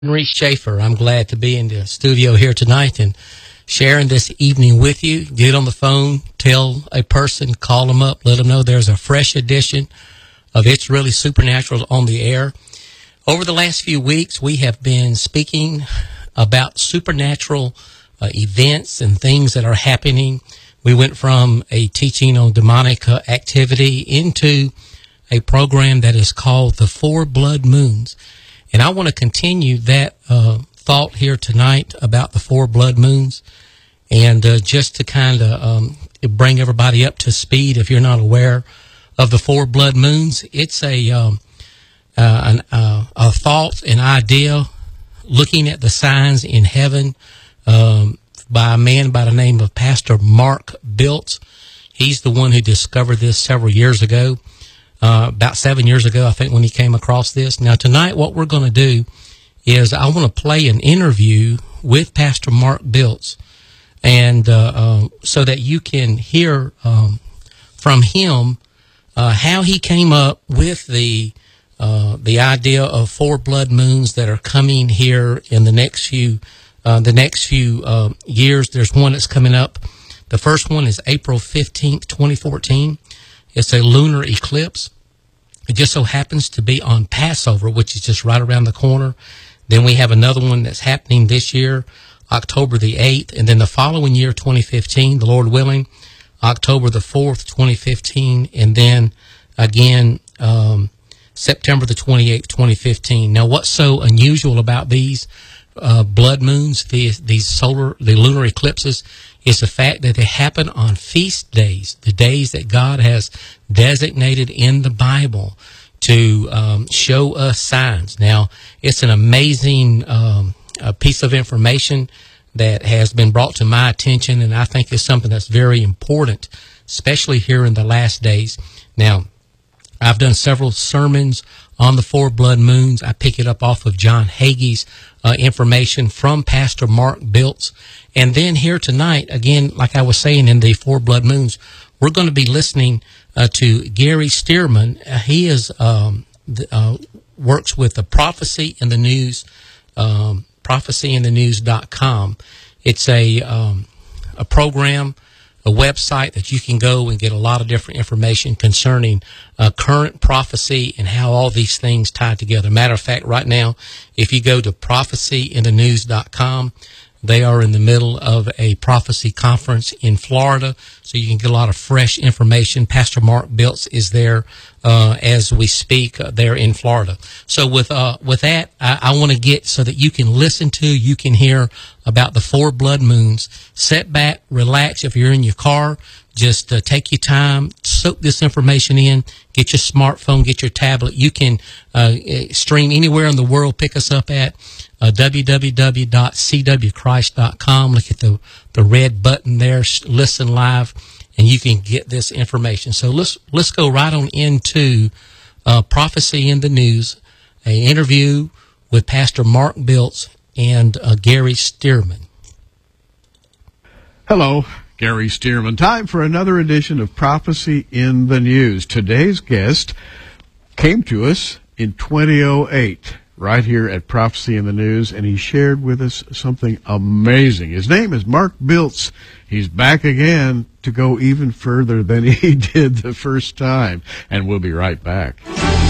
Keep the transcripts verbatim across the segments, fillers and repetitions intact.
Henry Schaefer. I'm glad to be in the studio here tonight and sharing this evening with you. Get on the phone, tell a person, call them up, let them know there's a fresh edition of It's Really Supernatural on the air. Over the last few weeks, we have been speaking about supernatural uh, events and things that are happening. We went from a teaching on demonic uh, activity into a program that is called The Four Blood Moons. And I want to continue that uh, thought here tonight about the four blood moons. And uh, just to kind of um, bring everybody up to speed, if you're not aware of the four blood moons, it's a, um, uh, an, uh, a thought, an idea, looking at the signs in heaven um, by a man by the name of Pastor Mark Biltz. He's the one who discovered this several years ago. Uh, about seven years ago, I think, when he came across this. Now, tonight, what we're going to do is I want to play an interview with Pastor Mark Biltz, and uh, uh, so that you can hear um, from him uh, how he came up with the uh, the idea of four blood moons that are coming here in the next few uh, the next few uh, years. There's one that's coming up. The first one is April fifteenth, twenty fourteen. It's a lunar eclipse. It just so happens to be on Passover, which is just right around the corner. Then we have another one that's happening this year, October the eighth. And then the following year, twenty fifteen, the Lord willing, October the fourth, twenty fifteen. And then again, um, September the twenty-eighth, twenty fifteen. Now, what's so unusual about these uh, blood moons, these, these solar, the lunar eclipses, is the fact that they happen on feast days, the days that God has designated in the Bible to um, show us signs. Now, it's an amazing um, a piece of information that has been brought to my attention, and I think it's something that's very important, especially here in the last days. Now, I've done several sermons on the four blood moons. I pick it up off of John Hagee's uh, information from Pastor Mark Biltz. And then here tonight, again, like I was saying in the four blood moons, we're going to be listening uh, to Gary Stearman. Uh, he is um, the, uh, works with the Prophecy in the News, um, prophecy in the news dot com. It's a um, a program, a website that you can go and get a lot of different information concerning uh, current prophecy and how all these things tie together. Matter of fact, right now, if you go to prophecy in the news dot com, they are in the middle of a prophecy conference in Florida, so you can get a lot of fresh information. Pastor Mark Biltz is there uh, as we speak uh, there in Florida. So with uh, with that, I, I want to get so that you can listen to, you can hear about the four blood moons. Sit back, relax. If you're in your car, just uh, take your time, soak this information in, get your smartphone, get your tablet. You can uh, stream anywhere in the world, pick us up at Uh, w w w dot c w christ dot com. Look at the, the red button there, listen live, and you can get this information. So let's let's go right on into uh, Prophecy in the News, an interview with Pastor Mark Biltz and uh, Gary Stearman. Hello, Gary Stearman. Time for another edition of Prophecy in the News. Today's guest came to us in twenty oh eight. Right here at Prophecy in the News, and he shared with us something amazing. His name is Mark Biltz. He's back again to go even further than he did the first time, and we'll be right back.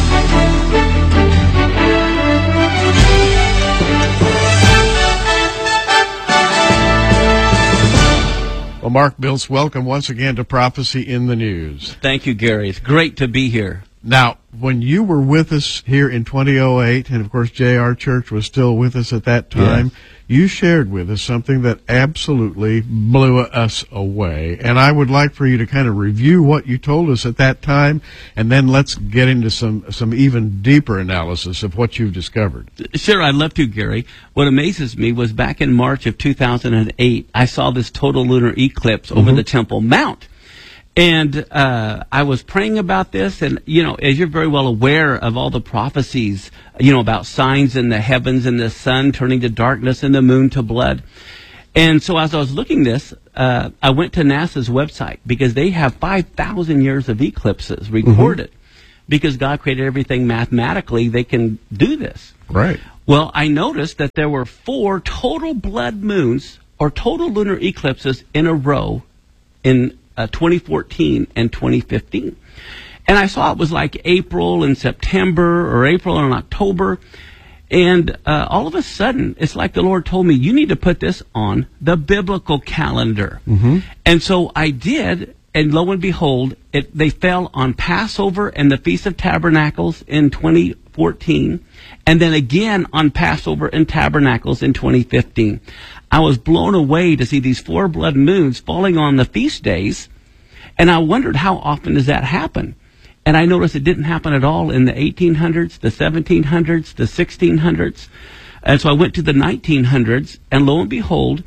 Well, Mark Biltz, welcome once again to Prophecy in the News. Thank you, Gary. It's great to be here. Now, when you were with us here in twenty oh eight, and of course J R Church was still with us at that time, yes, you shared with us something that absolutely blew us away. And I would like for you to kind of review what you told us at that time, and then let's get into some, some even deeper analysis of what you've discovered. Sure, I'd love to, Gary. What amazes me was back in March of two thousand eight, I saw this total lunar eclipse mm-hmm. over the Temple Mount. And uh, I was praying about this, and, you know, as you're very well aware of all the prophecies, you know, about signs in the heavens and the sun turning to darkness and the moon to blood. And so as I was looking this, uh, I went to NASA's website because they have five thousand years of eclipses recorded. Mm-hmm. Because God created everything mathematically, they can do this. Right. Well, I noticed that there were four total blood moons or total lunar eclipses in a row in uh, twenty fourteen and twenty fifteen. And I saw it was like April and September or April and October. And uh, all of a sudden, it's like the Lord told me, you need to put this on the biblical calendar. Mm-hmm. And so I did, and lo and behold, it, they fell on Passover and the Feast of Tabernacles in twenty fourteen, and then again on Passover and Tabernacles in twenty fifteen. I was blown away to see these four blood moons falling on the feast days, and I wondered how often does that happen? And I noticed it didn't happen at all in the eighteen hundreds, the seventeen hundreds, the sixteen hundreds. And so I went to the nineteen hundreds, and lo and behold,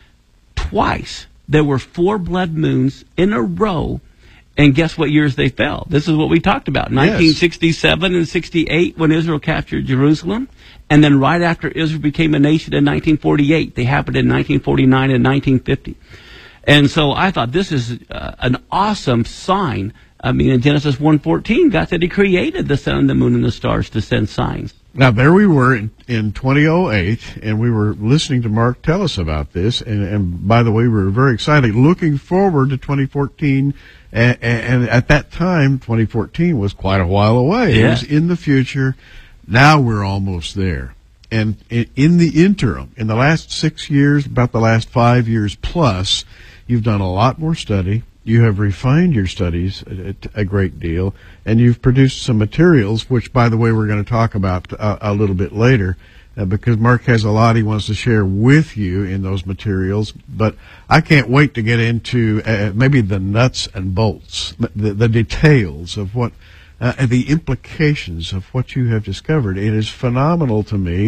twice there were four blood moons in a row. And guess what years they fell? This is what we talked about. nineteen sixty-seven and sixty-eight when Israel captured Jerusalem. And then right after Israel became a nation in nineteen forty-eight. They happened in nineteen forty-nine and nineteen fifty. And so I thought this is uh, an awesome sign. I mean, in Genesis one fourteen, God said he created the sun, the moon, and the stars to send signs. Now, there we were in, in twenty oh eight, and we were listening to Mark tell us about this. And, and by the way, we were very excited, looking forward to twenty fourteen. And, and at that time, twenty fourteen was quite a while away. Yeah. It was in the future. Now we're almost there. And in, in the interim, in the last six years, about the last five years plus, you've done a lot more study. You have refined your studies a, a great deal, and you've produced some materials, which, by the way, we're going to talk about a, a little bit later, uh, because Mark has a lot he wants to share with you in those materials. But I can't wait to get into uh, maybe the nuts and bolts, the, the details of what, uh, and the implications of what you have discovered. It is phenomenal to me.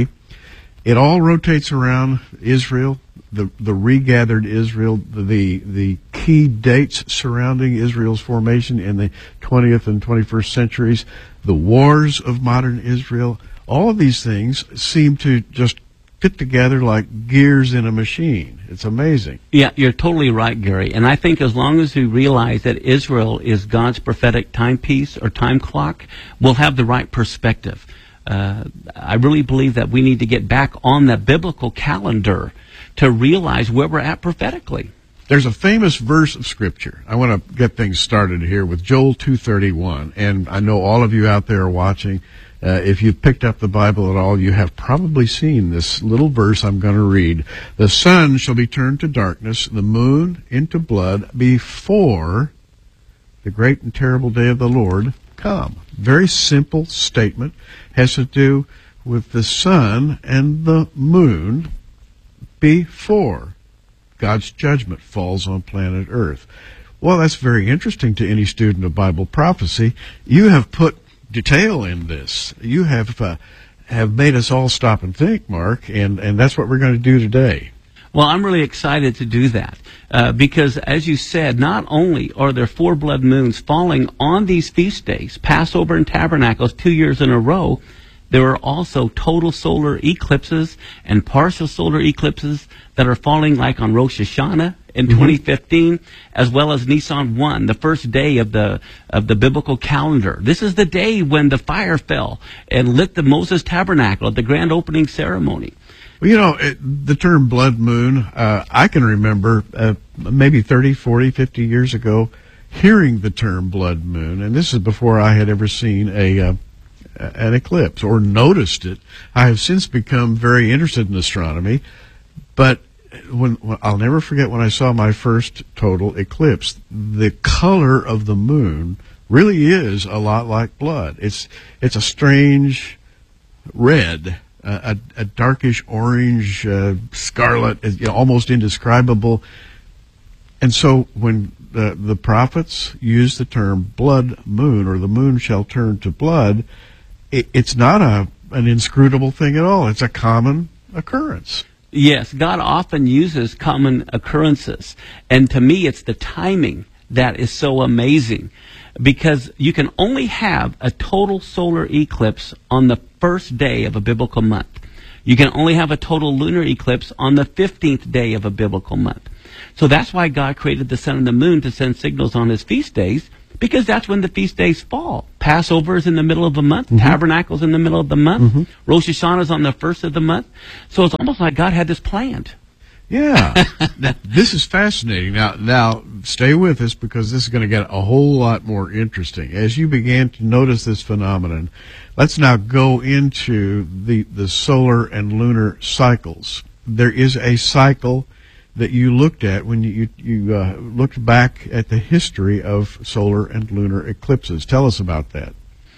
It all rotates around Israel, the the regathered Israel, the the key dates surrounding Israel's formation in the twentieth and twenty-first centuries, the wars of modern Israel. All of these things seem to just fit together like gears in a machine. It's amazing. Yeah, you're totally right, Gary. And I think as long as we realize that Israel is God's prophetic timepiece or time clock, we'll have the right perspective. Uh, I really believe that we need to get back on the biblical calendar to realize where we're at prophetically. There's a famous verse of Scripture. I want to get things started here with Joel two thirty-one. And I know all of you out there are watching. Uh, if you've picked up the Bible at all, you have probably seen this little verse I'm going to read. The sun shall be turned to darkness, the moon into blood, before the great and terrible day of the Lord come. Very simple statement. Has to do with the sun and the moon before God's judgment falls on planet Earth. Well, that's very interesting to any student of Bible prophecy. You have put detail in this. You have uh, have made us all stop and think, Mark, and, and that's what we're going to do today. Well, I'm really excited to do that uh, because, as you said, not only are there four blood moons falling on these feast days, Passover and Tabernacles, two years in a row, there are also total solar eclipses and partial solar eclipses that are falling like on Rosh Hashanah in mm-hmm. twenty fifteen, as well as Nisan one, the first day of the of the biblical calendar. This is the day when the fire fell and lit the Moses tabernacle at the grand opening ceremony. Well, you know, it, the term blood moon, uh, I can remember uh, maybe thirty, forty, fifty years ago hearing the term blood moon, and this is before I had ever seen a uh, an eclipse or noticed it. I have since become very interested in astronomy, but when, when I'll never forget when I saw my first total eclipse. The color of the moon really is a lot like blood. It's it's a strange red, uh, a, a darkish orange, uh, scarlet, you know, almost indescribable. And so when the, the prophets use the term blood moon, or the moon shall turn to blood, it, it's not a an inscrutable thing at all. It's a common occurrence. Yes, God often uses common occurrences. And to me, it's the timing that is so amazing, because you can only have a total solar eclipse on the first day of a biblical month. You can only have a total lunar eclipse on the fifteenth day of a biblical month. So that's why God created the sun and the moon to send signals on his feast days, because that's when the feast days fall. Passover is in the middle of the month. Mm-hmm. Tabernacle's in the middle of the month. Mm-hmm. Rosh Hashanah is on the first of the month. So it's almost like God had this planned. Yeah. This is fascinating. Now, now stay with us, because this is going to get a whole lot more interesting. As you began to notice this phenomenon, let's now go into the, the solar and lunar cycles. There is a cycle that you looked at when you, you uh, looked back at the history of solar and lunar eclipses. Tell us about that.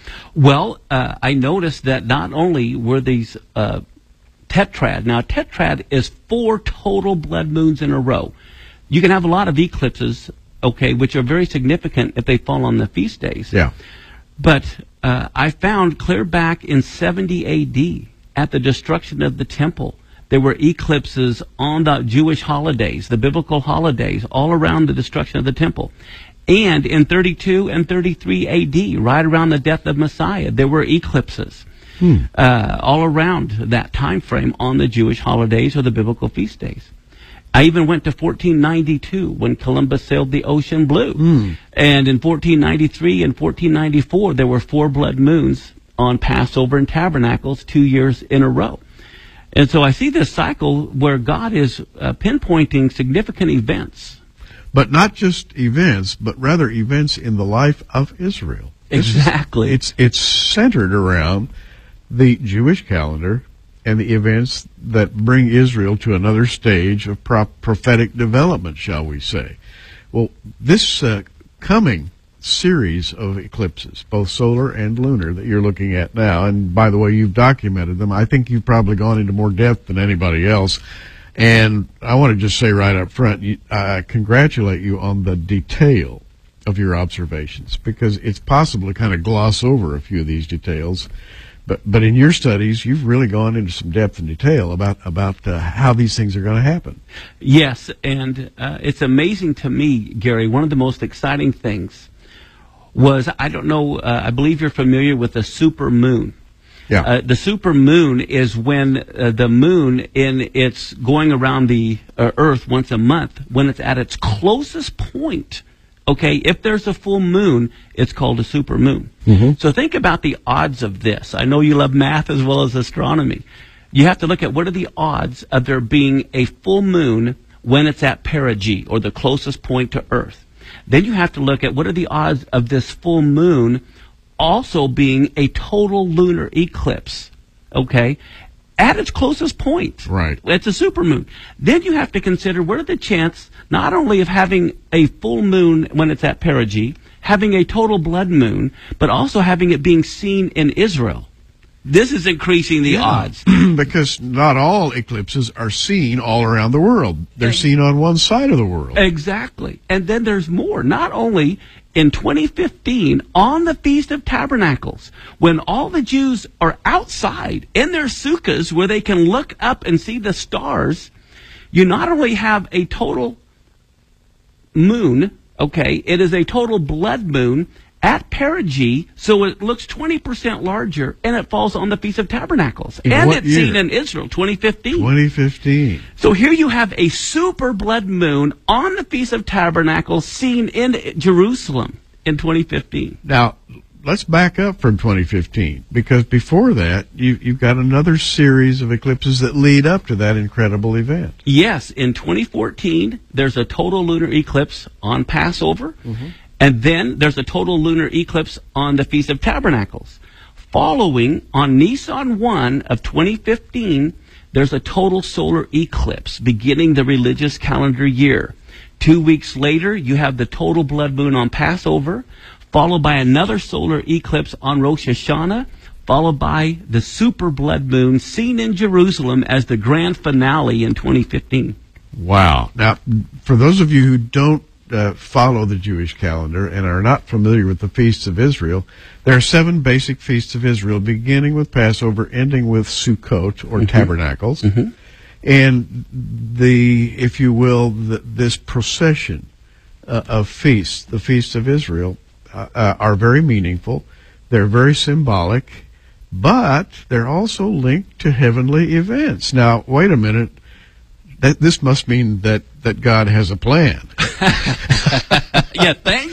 Well, uh, I noticed that not only were these uh, tetrad, now tetrad is four total blood moons in a row. You can have a lot of eclipses, okay, which are very significant if they fall on the feast days. Yeah. But uh, I found clear back in seventy A D, at the destruction of the temple, there were eclipses on the Jewish holidays, the biblical holidays, all around the destruction of the temple. And in thirty-two and thirty-three A D, right around the death of Messiah, there were eclipses hmm. uh, all around that time frame on the Jewish holidays or the biblical feast days. I even went to fourteen ninety-two when Columbus sailed the ocean blue. Hmm. And in fourteen ninety-three and fourteen ninety-four, there were four blood moons on Passover and Tabernacles two years in a row. And so I see this cycle where God is uh, pinpointing significant events. But not just events, but rather events in the life of Israel. Exactly. Is, it's it's centered around the Jewish calendar and the events that bring Israel to another stage of pro- prophetic development, shall we say. Well, this uh, coming series of eclipses, both solar and lunar, that you're looking at now, and by the way, you've documented them. I think you've probably gone into more depth than anybody else. And I want to just say right up front, you, I congratulate you on the detail of your observations, because it's possible to kind of gloss over a few of these details. But but in your studies, you've really gone into some depth and detail about about uh, how these things are going to happen. Yes, and uh, it's amazing to me, Gary. One of the most exciting things was, I don't know, uh, I believe you're familiar with the super moon. Yeah. Uh, the super moon is when uh, the moon, in its going around the uh, Earth once a month, when it's at its closest point. Okay, if there's a full moon, it's called a super moon. Mm-hmm. So think about the odds of this. I know you love math as well as astronomy. You have to look at what are the odds of there being a full moon when it's at perigee, or the closest point to Earth. Then you have to look at what are the odds of this full moon also being a total lunar eclipse, okay, at its closest point. Right. It's a supermoon. Then you have to consider what are the chances not only of having a full moon when it's at perigee, having a total blood moon, but also having it being seen in Israel. This is increasing the yeah. odds. Because not all eclipses are seen all around the world. They're seen on one side of the world. Exactly. And then there's more. Not only in twenty fifteen, on the Feast of Tabernacles, when all the Jews are outside in their sukkahs where they can look up and see the stars, you not only have a total moon, okay, it is a total blood moon at perigee, so it looks twenty percent larger, and it falls on the Feast of Tabernacles. In and what it's year? seen in Israel, twenty fifteen. twenty fifteen. So here you have a super blood moon on the Feast of Tabernacles seen in Jerusalem in twenty fifteen. Now, let's back up from twenty fifteen, because before that, you, you've got another series of eclipses that lead up to that incredible event. Yes, in twenty fourteen, there's a total lunar eclipse on Passover. Mm-hmm. And then there's a total lunar eclipse on the Feast of Tabernacles. Following, on Nisan first of twenty fifteen, there's a total solar eclipse beginning the religious calendar year. Two weeks later, you have the total blood moon on Passover, followed by another solar eclipse on Rosh Hashanah, followed by the super blood moon seen in Jerusalem as the grand finale in twenty fifteen. Wow. Now, for those of you who don't Uh, follow the Jewish calendar and are not familiar with the feasts of Israel, there are seven basic feasts of Israel, beginning with Passover, ending with Sukkot, or mm-hmm. Tabernacles. Mm-hmm. And the, if you will, the, this procession uh, of feasts, the feasts of Israel, uh, uh, are very meaningful. They're very symbolic, but they're also linked to heavenly events. Now, wait a minute. That, this must mean that, that God has a plan. You think?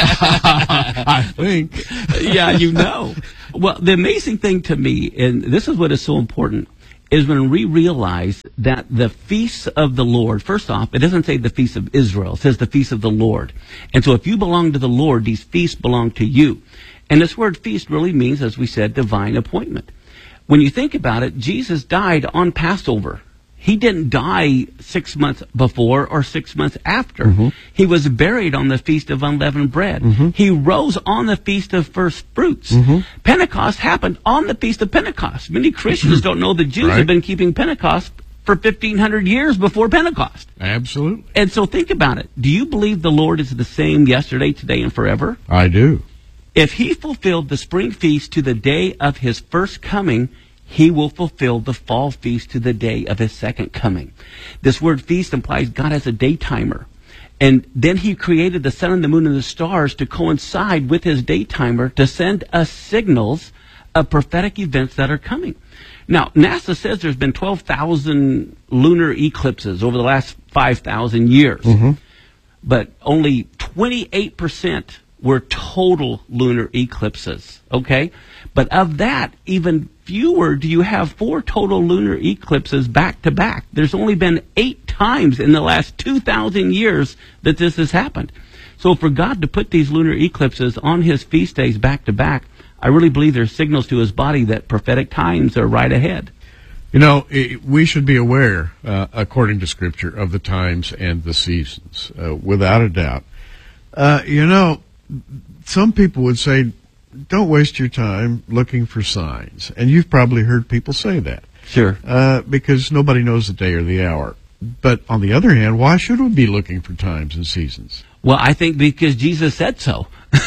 I think. Yeah, you know. Well, the amazing thing to me, and this is what is so important, is when we realize that the feasts of the Lord, first off, it doesn't say the feast of Israel. It says the feast of the Lord. And so if you belong to the Lord, these feasts belong to you. And this word feast really means, as we said, divine appointment. When you think about it, Jesus died on Passover. He didn't die six months before or six months after. Mm-hmm. He was buried on the Feast of Unleavened Bread. Mm-hmm. He rose on the Feast of First Fruits. Mm-hmm. Pentecost happened on the Feast of Pentecost. Many Christians don't know the Jews right. have been keeping Pentecost for fifteen hundred years before Pentecost. Absolutely. And so think about it. Do you believe the Lord is the same yesterday, today, and forever? I do. If he fulfilled the spring feast to the day of his first coming, he will fulfill the fall feast to the day of his second coming. This word feast implies God has a day timer. And then he created the sun and the moon and the stars to coincide with his day timer to send us signals of prophetic events that are coming. Now, NASA says there's been twelve thousand lunar eclipses over the last five thousand years. Mm-hmm. But only twenty-eight percent were total lunar eclipses, okay? But of that, even fewer do you have four total lunar eclipses back to back. There's only been eight times in the last two thousand years that this has happened. So for God to put these lunar eclipses on his feast days back to back, I really believe there's signals to his body that prophetic times are right ahead. You know, we should be aware, uh, according to Scripture, of the times and the seasons, uh, without a doubt. Uh, you know, some people would say, don't waste your time looking for signs. And you've probably heard people say that. Sure. Uh, because nobody knows the day or the hour. But on the other hand, why should we be looking for times and seasons? Well, I think because Jesus said so.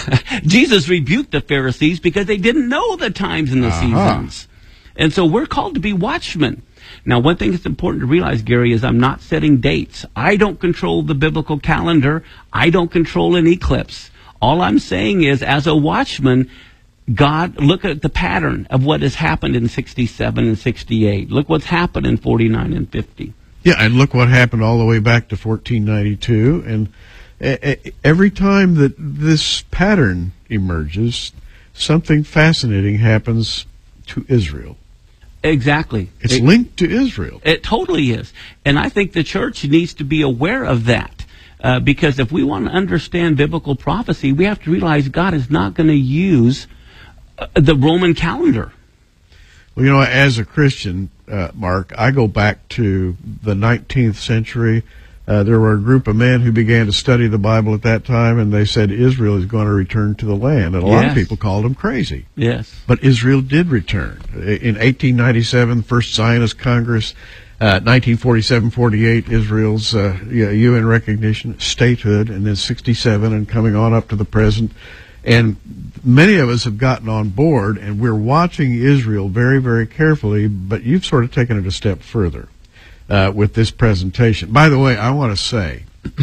Jesus rebuked the Pharisees because they didn't know the times and the uh-huh. seasons. And so we're called to be watchmen. Now, one thing that's important to realize, Gary, is I'm not setting dates. I don't control the biblical calendar. I don't control an eclipse. All I'm saying is, as a watchman, God, look at the pattern of what has happened in sixty-seven and sixty-eight. Look what's happened in forty-nine and fifty. Yeah, and look what happened all the way back to fourteen ninety-two. And every time that this pattern emerges, something fascinating happens to Israel. Exactly. It's it, linked to Israel. It totally is. And I think the church needs to be aware of that. Uh, because if we want to understand biblical prophecy, we have to realize God is not going to use uh, the Roman calendar. Well, you know, as a Christian, uh, Mark, I go back to the nineteenth century. Uh, there were a group of men who began to study the Bible at that time, and they said Israel is going to return to the land. And a yes. lot of people called them crazy. Yes. But Israel did return. In eighteen ninety-seven, the First Zionist Congress, uh, nineteen forty-seven forty-eight, Israel's uh, U N recognition, statehood, and then sixty-seven and coming on up to the present. And many of us have gotten on board, and we're watching Israel very, very carefully, but you've sort of taken it a step further. Uh, with this presentation. By the way, I want to say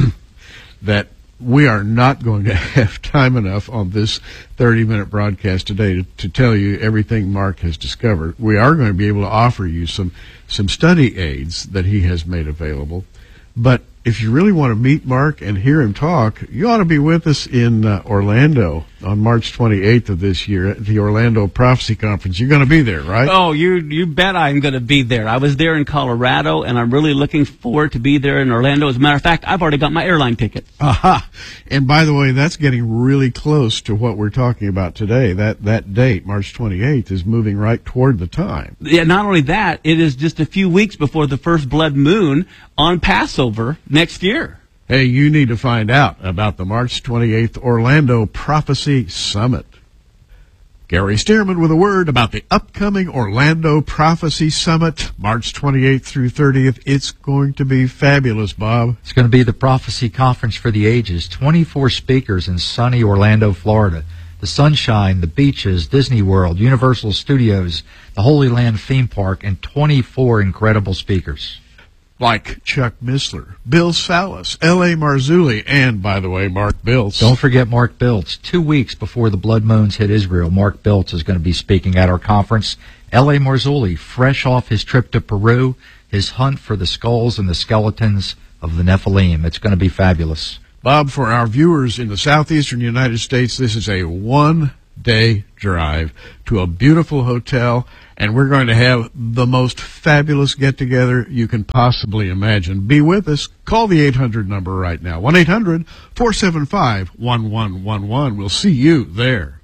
that we are not going to have time enough on this thirty-minute broadcast today to, to tell you everything Mark has discovered. We are going to be able to offer you some, some study aids that he has made available. But if you really want to meet Mark and hear him talk, you ought to be with us in uh, Orlando on March twenty-eighth of this year at the Orlando Prophecy Conference. You're going to be there, right? Oh, you you bet I'm going to be there. I was there in Colorado, and I'm really looking forward to be there in Orlando. As a matter of fact, I've already got my airline ticket. Aha! And by the way, that's getting really close to what we're talking about today. That that date, March twenty-eighth, is moving right toward the time. Yeah, not only that, it is just a few weeks before the first blood moon on Passover next year. Hey, you need to find out about the March twenty-eighth Orlando Prophecy Summit. Gary Stearman with a word about the upcoming Orlando Prophecy Summit, March twenty-eighth through thirtieth. It's going to be fabulous, Bob. It's going to be the Prophecy Conference for the Ages. twenty-four speakers in sunny Orlando, Florida. The sunshine, the beaches, Disney World, Universal Studios, the Holy Land theme park, and twenty-four incredible speakers. Like Chuck Missler, Bill Salas, L A Marzulli, and, by the way, Mark Biltz. Don't forget Mark Biltz. Two weeks before the blood moons hit Israel, Mark Biltz is going to be speaking at our conference. L A Marzulli, fresh off his trip to Peru, his hunt for the skulls and the skeletons of the Nephilim. It's going to be fabulous. Bob, for our viewers in the southeastern United States, this is a one-day drive to a beautiful hotel, and we're going to have the most fabulous get-together you can possibly imagine. Be with us. Call the eight hundred number right now, one eight hundred four seven five one one one one. We'll see you there.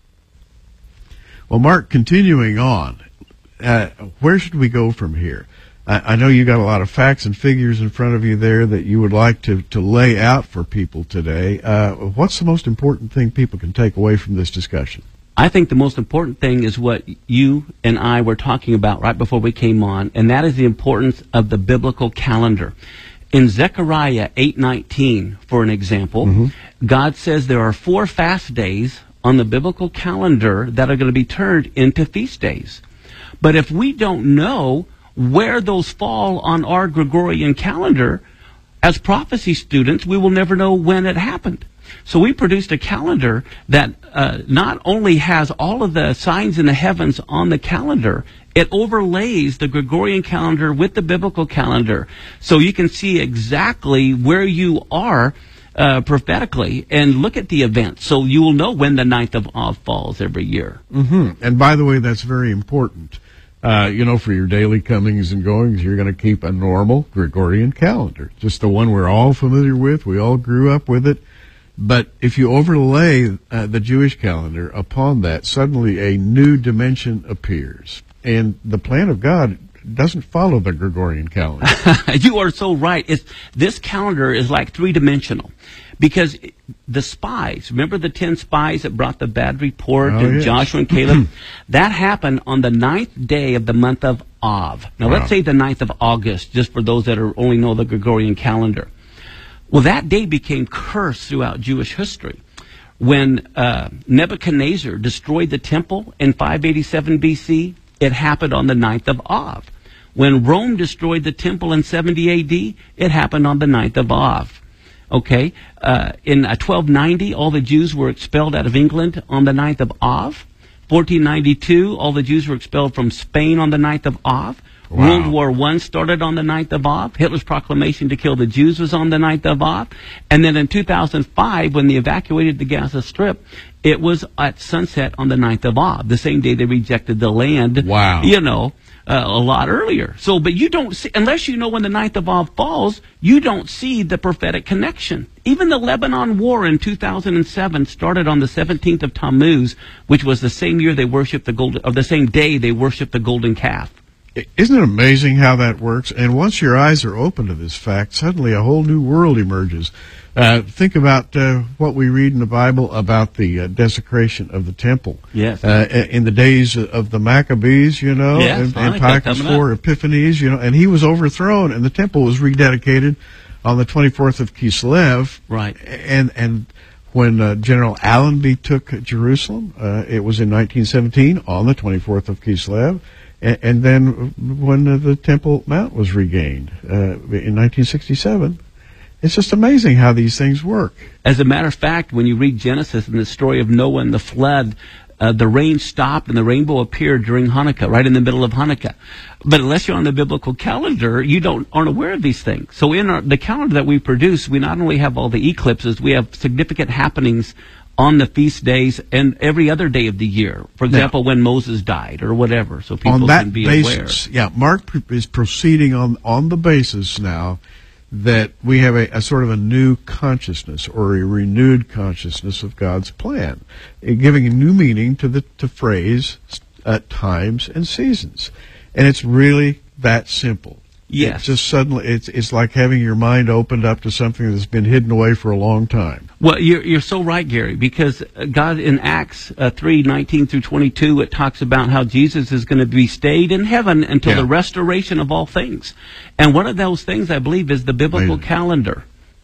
Well, Mark, continuing on, uh, where should we go from here? I, I know you got a lot of facts and figures in front of you there that you would like to, to lay out for people today. Uh, what's the most important thing people can take away from this discussion? I think the most important thing is what you and I were talking about right before we came on, and that is the importance of the biblical calendar. In Zechariah eight nineteen, for an example, mm-hmm. God says there are four fast days on the biblical calendar that are going to be turned into feast days. But if we don't know where those fall on our Gregorian calendar, as prophecy students, we will never know when it happened. So we produced a calendar that uh, not only has all of the signs in the heavens on the calendar, it overlays the Gregorian calendar with the biblical calendar. So you can see exactly where you are uh, prophetically and look at the event. So you will know when the ninth of Av falls every year. Mm-hmm. And by the way, that's very important. Uh, you know, for your daily comings and goings, you're going to keep a normal Gregorian calendar, just the one we're all familiar with. We all grew up with it. But if you overlay uh, the Jewish calendar upon that, suddenly a new dimension appears. And the plan of God doesn't follow the Gregorian calendar. You are so right. It's, this calendar is like three-dimensional. Because the spies, remember the ten spies that brought the bad report oh, to yes. Joshua and Caleb? That happened on the ninth day of the month of Av. Now, wow. let's say the ninth of August, just for those that are only know the Gregorian calendar. Well, that day became cursed throughout Jewish history. When uh, Nebuchadnezzar destroyed the temple in five eighty-seven B C, it happened on the ninth of Av. When Rome destroyed the temple in seventy A D, it happened on the ninth of Av. Okay, uh, in uh, twelve ninety, all the Jews were expelled out of England on the ninth of Av. fourteen ninety-two, all the Jews were expelled from Spain on the ninth of Av. Wow. World War One started on the ninth of Av. Hitler's proclamation to kill the Jews was on the ninth of Av. And then in two thousand five, when they evacuated the Gaza Strip, it was at sunset on the ninth of Av, the same day they rejected the land. Wow. You know, uh, a lot earlier. So, but you don't see, unless you know when the ninth of Av falls, you don't see the prophetic connection. Even the Lebanon War in two thousand seven started on the seventeenth of Tammuz, which was the same year they worshipped the golden, or the same day they worshipped the golden calf. Isn't it amazing how that works? And once your eyes are open to this fact, suddenly a whole new world emerges. Uh, think about uh, what we read in the Bible about the uh, desecration of the temple. Yes. Uh, in the days of the Maccabees, you know, yes, and Antiochus four Epiphanes, you know, and he was overthrown, and the temple was rededicated on the twenty-fourth of Kislev. Right. And and when uh, General Allenby took Jerusalem, uh, it was in nineteen seventeen on the twenty-fourth of Kislev. And then when the Temple Mount was regained uh, in nineteen sixty-seven, it's just amazing how these things work. As a matter of fact, when you read Genesis and the story of Noah and the flood, uh, the rain stopped and the rainbow appeared during Hanukkah, right in the middle of Hanukkah. But unless you're on the biblical calendar, you don't aren't aware of these things. So in our, the calendar that we produce, we not only have all the eclipses, we have significant happenings on the feast days and every other day of the year. For example, now, when Moses died or whatever, so people on that can be basis, aware. Yeah, Mark is proceeding on, on the basis now that we have a, a sort of a new consciousness or a renewed consciousness of God's plan, giving a new meaning to the to phrase uh, times and seasons. And it's really that simple. Yes. It's just suddenly, it's it's like having your mind opened up to something that's been hidden away for a long time. Well, you're you're so right, Gary, because God in Acts uh, three nineteen through twenty-two, it talks about how Jesus is going to be stayed in heaven until yeah. the restoration of all things, and one of those things, I believe, is the biblical Amazing. calendar.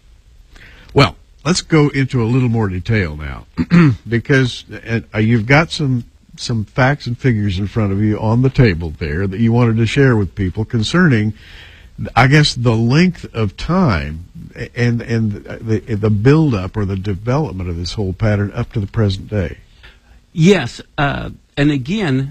Well, let's go into a little more detail now, because uh, you've got some. some facts and figures in front of you on the table there that you wanted to share with people concerning, I guess, the length of time and and the, the build-up or the development of this whole pattern up to the present day. Yes, uh, and again,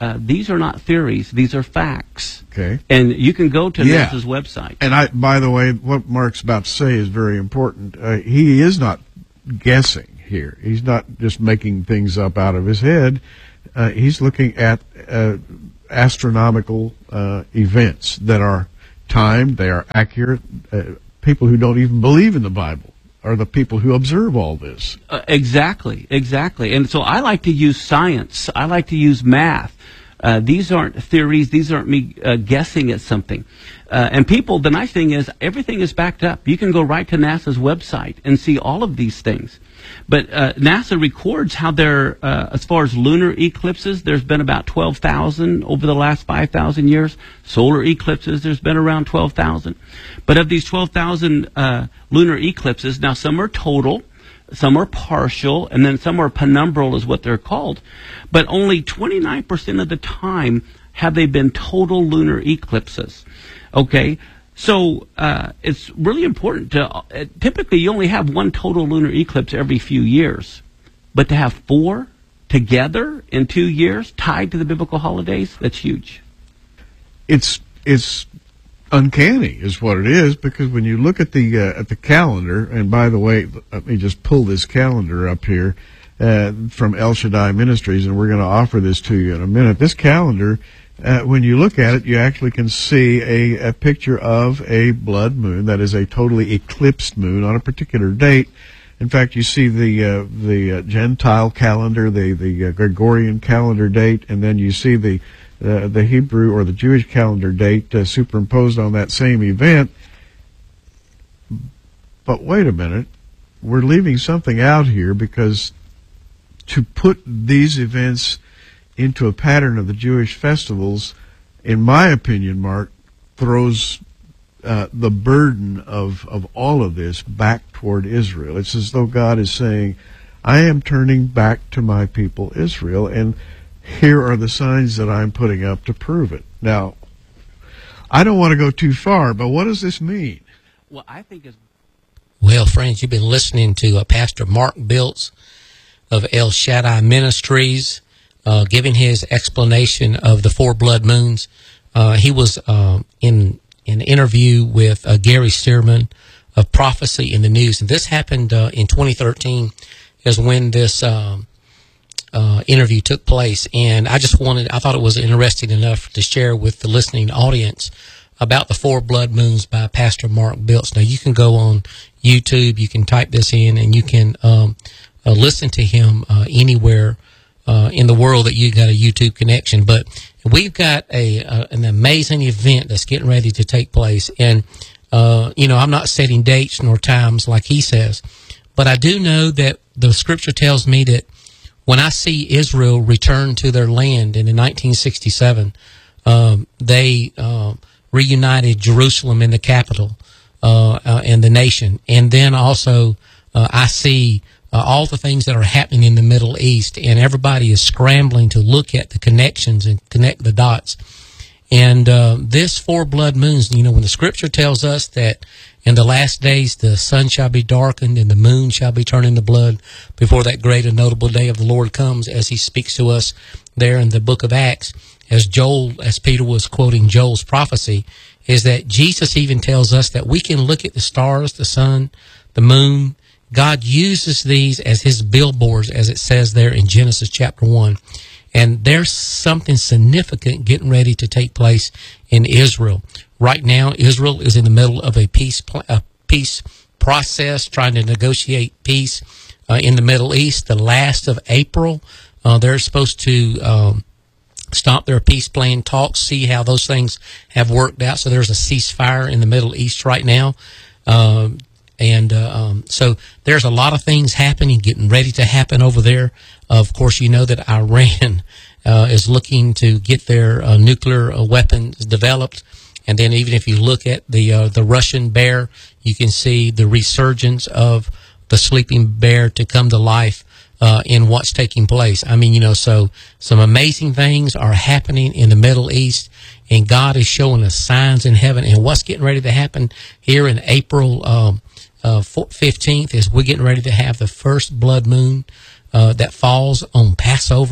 uh, these are not theories; these are facts. Okay. And you can go to Yeah. NASA's website. And I, by the way, what Mark's about to say is very important. Uh, he is not guessing here. He's not just making things up out of his head. Uh, he's looking at uh, astronomical uh, events that are timed, they are accurate. Uh, people who don't even believe in the Bible are the people who observe all this. Uh, exactly, exactly. And so I like to use science. I like to use math. Uh, these aren't theories. These aren't me uh, guessing at something. Uh, and people, the nice thing is everything is backed up. You can go right to NASA's website and see all of these things. But uh, NASA records how there, uh, as far as lunar eclipses, there's been about twelve thousand over the last five thousand years. Solar eclipses, there's been around twelve thousand. But of these twelve thousand uh, lunar eclipses, now some are total, some are partial, and then some are penumbral is what they're called. But only twenty-nine percent of the time have they been total lunar eclipses. Okay? So uh, it's really important to, uh, typically you only have one total lunar eclipse every few years. But to have four together in two years tied to the biblical holidays, that's huge. It's it's uncanny is what it is, because when you look at the uh, at the calendar, and by the way, let me just pull this calendar up here uh, from El Shaddai Ministries, and we're going to offer this to you in a minute. This calendar, uh, when you look at it, you actually can see a, a picture of a blood moon, that is a totally eclipsed moon on a particular date. In fact, you see the uh, the uh, Gentile calendar, the the uh, Gregorian calendar date, and then you see the uh, the Hebrew or the Jewish calendar date uh, superimposed on that same event. But wait a minute, we're leaving something out here, because to put these events into a pattern of the Jewish festivals, in my opinion, Mark, throws Uh, the burden of, of all of this back toward Israel. It's as though God is saying, I am turning back to my people Israel, and here are the signs that I'm putting up to prove it. Now, I don't want to go too far, but what does this mean? Well, I think it's... Well, friends, you've been listening to uh, Pastor Mark Biltz of El Shaddai Ministries, uh, giving his explanation of the four blood moons. Uh, he was um, in an interview with uh, Gary Stearman of Prophecy in the News. And this happened uh, in twenty thirteen is when this um, uh, interview took place. And I just wanted, I thought it was interesting enough to share with the listening audience about the four blood moons by Pastor Mark Biltz. Now, you can go on YouTube, you can type this in, and you can um, uh, listen to him uh, anywhere uh, in the world that you got a YouTube connection. But we've got a uh, an amazing event that's getting ready to take place. And, uh, you know, I'm not setting dates nor times like he says, but I do know that the scripture tells me that when I see Israel return to their land in nineteen sixty-seven, um, they uh, reunited Jerusalem in the capital uh, uh, and the nation. And then also uh, I see Uh, all the things that are happening in the Middle East, and everybody is scrambling to look at the connections and connect the dots. And uh, this four blood moons, you know, when the scripture tells us that in the last days the sun shall be darkened and the moon shall be turned into blood before that great and notable day of the Lord comes, as he speaks to us there in the book of Acts, as Joel, as Peter was quoting Joel's prophecy, is that Jesus even tells us that we can look at the stars, the sun, the moon. God uses these as his billboards, as it says there in Genesis chapter one. And there's something significant getting ready to take place in Israel. Right now, Israel is in the middle of a peace pl- a peace process, trying to negotiate peace uh, in the Middle East. The last of April, uh, they're supposed to um, stop their peace plan talks, see how those things have worked out. So there's a ceasefire in the Middle East right now. Um, And uh, um, so there's a lot of things happening, getting ready to happen over there. Uh, of course, you know that Iran uh, is looking to get their uh, nuclear uh, weapons developed. And then even if you look at the uh, the Russian bear, you can see the resurgence of the sleeping bear to come to life uh, in what's taking place. I mean, you know, so some amazing things are happening in the Middle East, and God is showing us signs in heaven. And what's getting ready to happen here in April um Uh, fifteenth is we're getting ready to have the first blood moon uh, that falls on Passover.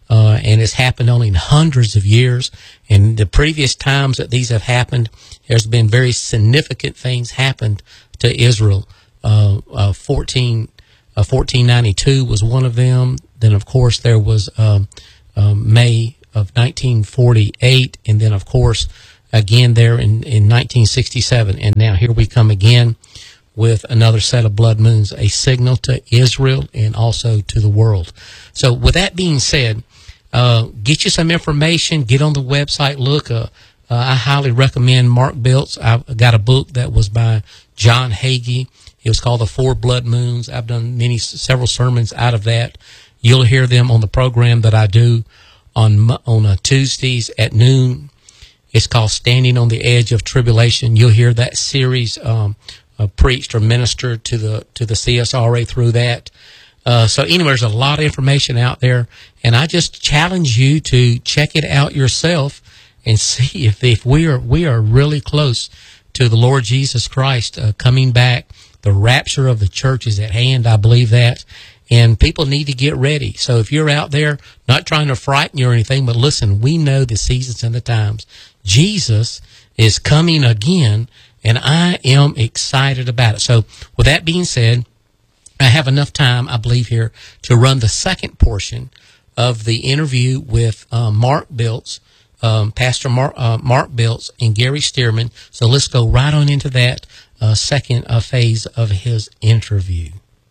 uh, and it's happened only in hundreds of years. And the previous times that these have happened, there's been very significant things happened to Israel. Uh, uh, fourteen, uh, fourteen ninety-two was one of them. Then, of course, there was um, um, May of nineteen forty-eight, and then, of course, again there in, in nineteen sixty-seven. And now here we come again with another set of blood moons, a signal to Israel and also to the world. So with that being said, uh, get you some information, get on the website, look. Uh, uh, I highly recommend Mark Biltz. I've got a book that was by John Hagee. It was called The Four Blood Moons. I've done many, several sermons out of that. You'll hear them on the program that I do on, on uh, Tuesdays at noon. It's called Standing on the Edge of Tribulation. You'll hear that series um, uh, preached or ministered to the to the C S R A through that. Uh, so anyway, there's a lot of information out there, and I just challenge you to check it out yourself and see if if we are we are really close to the Lord Jesus Christ uh, coming back. The rapture of the church is at hand. I believe that. And people need to get ready. So if you're out there, not trying to frighten you or anything, but listen, we know the seasons and the times. Jesus is coming again, and I am excited about it. So with that being said, I have enough time, I believe, here to run the second portion of the interview with uh, Mark Biltz, um, Pastor Mark, uh, Mark Biltz and Gary Stearman. So let's go right on into that uh, second uh, phase of his interview.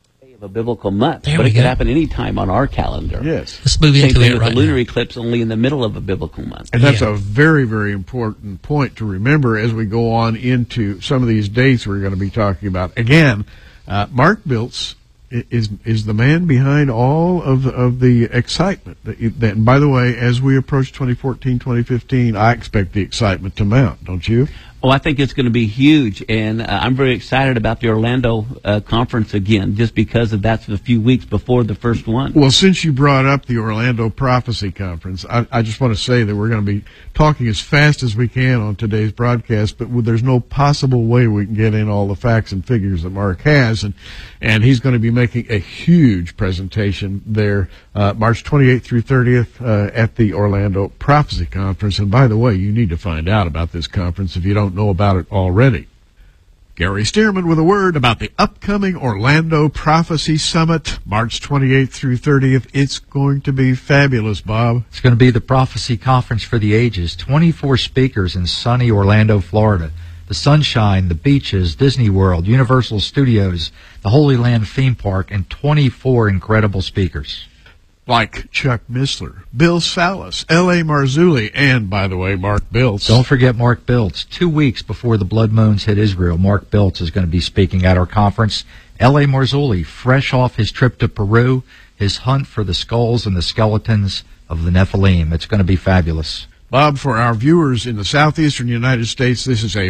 A biblical month, there but we it go. could happen any time on our calendar. Yes. Let's move Same into thing it with right the lunar now. eclipse, only in the middle of a biblical month. And that's Yeah. a very, very important point to remember as we go on into some of these dates we're going to be talking about. Again, uh, Mark Biltz is is the man behind all of the, of the excitement. That, that, and by the way, as we approach twenty fourteen, twenty fifteen, I expect the excitement to mount, don't you? Oh, I think it's going to be huge, and uh, I'm very excited about the Orlando uh, conference again, just because of that's a few weeks before the first one. Well, since you brought up the Orlando Prophecy Conference, I, I just want to say that we're going to be talking as fast as we can on today's broadcast, but there's no possible way we can get in all the facts and figures that Mark has, and and he's going to be making a huge presentation there, uh, March twenty-eighth through thirtieth uh, at the Orlando Prophecy Conference. And by the way, you need to find out about this conference if you don't know about it already. Gary Stearman with a word about the upcoming Orlando Prophecy Summit, March twenty-eighth through thirtieth. It's going to be fabulous, Bob. It's going to be the Prophecy Conference for the Ages. twenty-four speakers in sunny Orlando, Florida. The sunshine, the beaches, Disney World, Universal Studios, the Holy Land theme park, and twenty-four incredible speakers. Like Chuck Missler, Bill Salas, L A. Marzulli, and, by the way, Mark Biltz. Don't forget Mark Biltz. Two weeks before the blood moons hit Israel, Mark Biltz is going to be speaking at our conference. L A. Marzulli, fresh off his trip to Peru, his hunt for the skulls and the skeletons of the Nephilim. It's going to be fabulous. Bob, for our viewers in the southeastern United States, this is a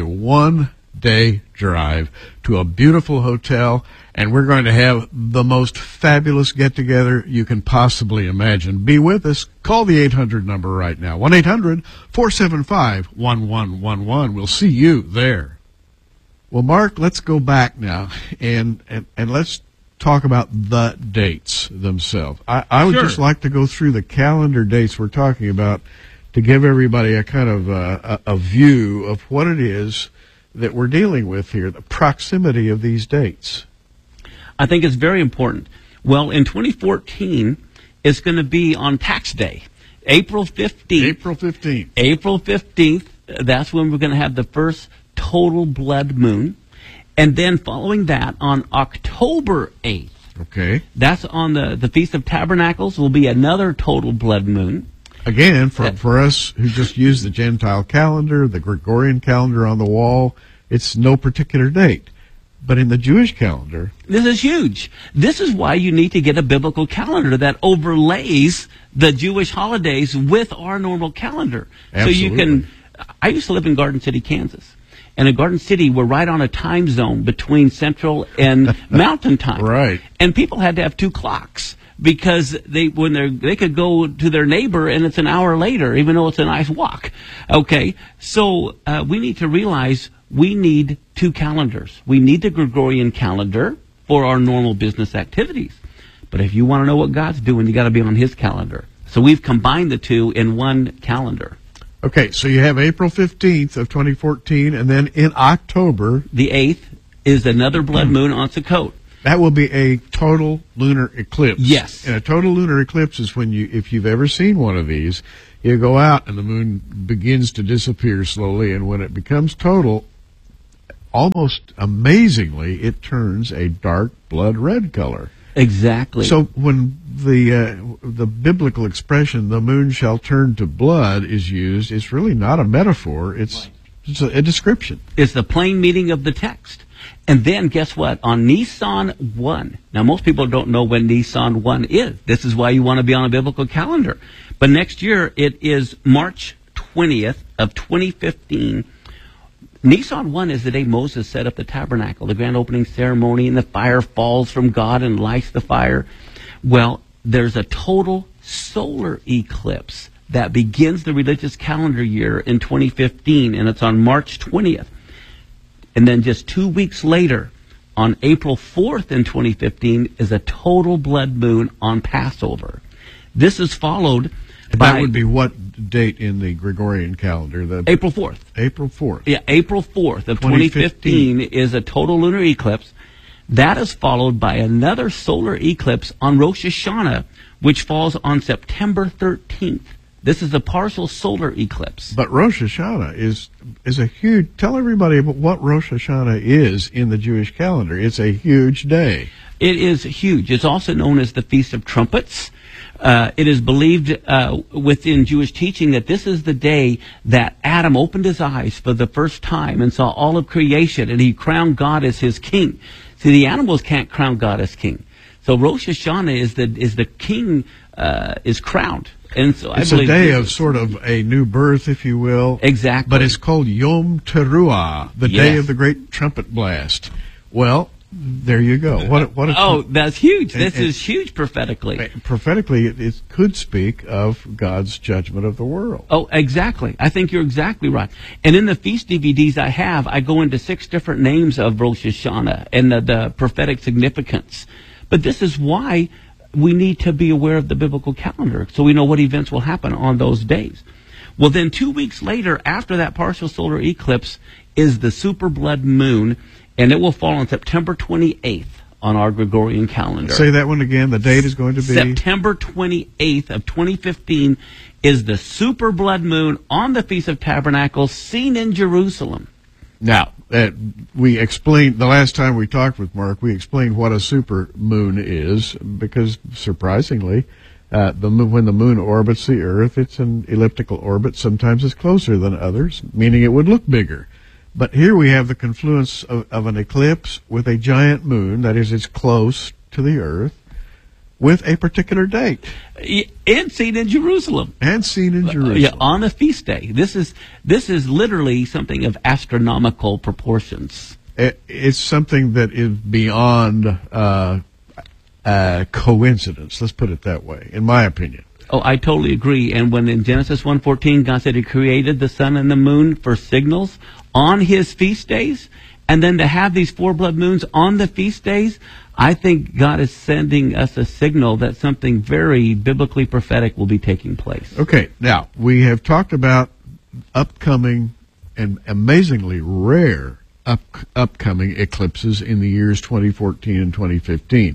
one-day drive to a beautiful hotel, and we're going to have the most fabulous get-together you can possibly imagine. Be with us. Call the eight hundred number right now, one eight hundred four seven five one one one one. We'll see you there. Well, Mark, let's go back now, and, and, and let's talk about the dates themselves. I, I would Sure. just like to go through the calendar dates we're talking about to give everybody a kind of uh, a, a view of what it is that we're dealing with here, the proximity of these dates. I think it's very important. Well, in twenty fourteen, it's going to be on tax day, April fifteenth. April fifteenth. April fifteenth, that's when we're going to have the first total blood moon. And then following that, on October eighth, Okay. that's on the, the Feast of Tabernacles, will be another total blood moon. Again, for, Uh, for us who just use the Gentile calendar, the Gregorian calendar on the wall, it's no particular date. But in the Jewish calendar, This is huge. This is why you need to get a biblical calendar that overlays the Jewish holidays with our normal calendar. So you can, I used to live in Garden City, Kansas. And in Garden City, we're right on a time zone between Central and Mountain Time. Right. And people had to have two clocks because they when they they could go to their neighbor and it's an hour later, even though it's a nice walk. Okay, so uh, we need to realize we need two calendars. We need the Gregorian calendar for our normal business activities. But if you want to know what God's doing, you got to be on His calendar. So we've combined the two in one calendar. Okay, so you have April fifteenth of twenty fourteen, and then in October, The eighth is another blood moon on Sukkot. that will be a total lunar eclipse. Yes. And a total lunar eclipse is when you, if you've ever seen one of these, you go out and the moon begins to disappear slowly, and when it becomes total, almost amazingly, it turns a dark blood red color. Exactly. So when the uh, the biblical expression "the moon shall turn to blood" is used, it's really not a metaphor. It's it's a, a description. It's the plain meaning of the text. And then guess what? On Nisan one. Now most people don't know when Nisan one is. This is why you want to be on a biblical calendar. But next year it is March twentieth of twenty fifteen. Nisan one is the day Moses set up the tabernacle, the grand opening ceremony, and the fire falls from God and lights the fire. Well, there's a total solar eclipse that begins the religious calendar year in twenty fifteen, and it's on March twentieth. And then just two weeks later, on April fourth in twenty fifteen, is a total blood moon on Passover. This is followed by... That would be what date in the Gregorian calendar? The April fourth. April fourth. Yeah, April fourth of twenty fifteen is a total lunar eclipse. That is followed by another solar eclipse on Rosh Hashanah, which falls on September thirteenth. This is a partial solar eclipse. But Rosh Hashanah is is a huge... Tell everybody about what Rosh Hashanah is in the Jewish calendar. It's a huge day. It is huge. It's also known as the Feast of Trumpets. Uh, it is believed uh, within Jewish teaching that this is the day that Adam opened his eyes for the first time and saw all of creation, and he crowned God as his king. See, the animals can't crown God as king. So Rosh Hashanah is the is the king uh, is crowned. And so it's I a day this of is, sort of a new birth, if you will. Exactly. But it's called Yom Teruah, the Yes. day of the great trumpet blast. Well, there you go. What, what a oh, that's huge. And- This and- is huge prophetically. prophetically, it, it could speak of God's judgment of the world. Oh, exactly. I think you're exactly right. And in the feast D V Ds I have, I go into six different names of Rosh Hashanah and the, the prophetic significance. But this is why we need to be aware of the biblical calendar, so we know what events will happen on those days. Well, then two weeks later, after that partial solar eclipse, is the super blood moon, and it will fall on September twenty-eighth on our Gregorian calendar. Say that one again. The date is going to be... September twenty-eighth of twenty fifteen is the super blood moon on the Feast of Tabernacles seen in Jerusalem. Now, uh, we explained, the last time we talked with Mark, we explained what a super moon is, because surprisingly, uh, the moon, when the moon orbits the Earth, it's an elliptical orbit. Sometimes it's closer than others, meaning it would look bigger. But here we have the confluence of, of an eclipse with a giant moon, that is, it's close to the Earth, with a particular date. And seen in Jerusalem. And seen in Jerusalem. Yeah, on a feast day. This is this is literally something of astronomical proportions. It, it's something that is beyond uh, uh, coincidence. Let's put it that way, in my opinion. Oh, I totally agree. And when in Genesis one fourteen, God said He created the sun and the moon for signals on His feast days, and then to have these four blood moons on the feast days, I think God is sending us a signal that something very biblically prophetic will be taking place. Okay, now, we have talked about upcoming and amazingly rare up, upcoming eclipses in the years twenty fourteen and twenty fifteen.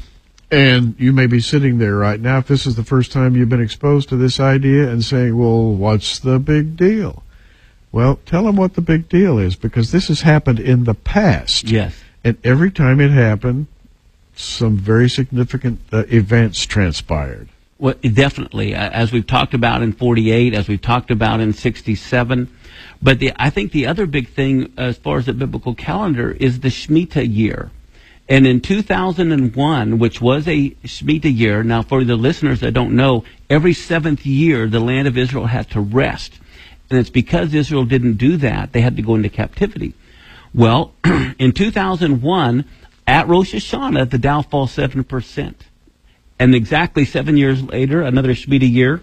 And you may be sitting there right now, if this is the first time you've been exposed to this idea, and saying, well, what's the big deal? Well, tell them what the big deal is, because this has happened in the past. Yes. And every time it happened, some very significant uh, events transpired. Well, definitely, uh, as we've talked about in forty-eight, as we've talked about in sixty-seven. But the, I think the other big thing as far as the biblical calendar is the Shemitah year. And in two thousand one, which was a Shemitah year, now for the listeners that don't know, every seventh year the land of Israel had to rest. And it's because Israel didn't do that, they had to go into captivity. Well, in two thousand one, at Rosh Hashanah, the Dow falls seven percent. And exactly seven years later, another Shemitah year,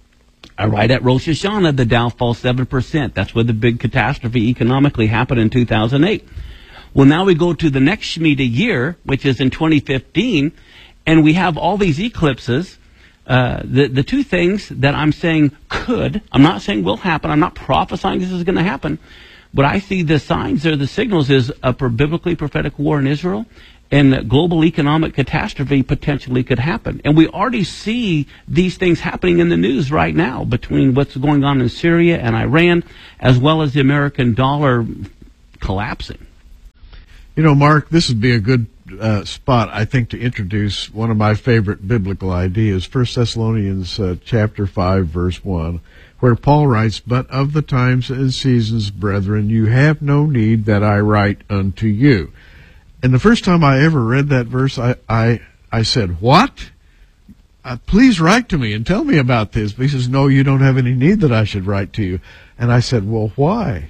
right at Rosh Hashanah, the Dow falls seven percent. That's where the big catastrophe economically happened in two thousand eight. Well, now we go to the next Shemitah year, which is in twenty fifteen, and we have all these eclipses. uh, the, the two things that I'm saying could, I'm not saying will happen, I'm not prophesying this is going to happen, but I see the signs or the signals is a biblically prophetic war in Israel, and global economic catastrophe potentially could happen. And we already see these things happening in the news right now between what's going on in Syria and Iran, as well as the American dollar collapsing. You know, Mark, this would be a good uh, spot, I think, to introduce one of my favorite biblical ideas, First Thessalonians uh, chapter five, verse one, where Paul writes, "But of the times and seasons, brethren, you have no need that I write unto you." And the first time I ever read that verse, I, I, I said, "What? Uh, please write to me and tell me about this." But he says, "No, you don't have any need that I should write to you." And I said, "Well, why?"